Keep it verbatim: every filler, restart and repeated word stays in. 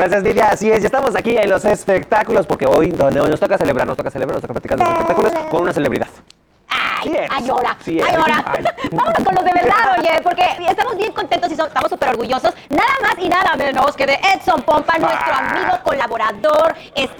Gracias, Lidia. Así es, ya estamos aquí en los espectáculos porque hoy donde hoy nos toca celebrar, nos toca celebrar, nos toca platicar de los espectáculos con una celebridad. Ay, ay, ahora, Sí, ay, ahora. ay. Vámonos con los de verdad, oye, porque estamos bien contentos y so- estamos súper orgullosos. Nada más y nada menos que de Edson Pompa, nuestro Ah. amigo, colaborador, este,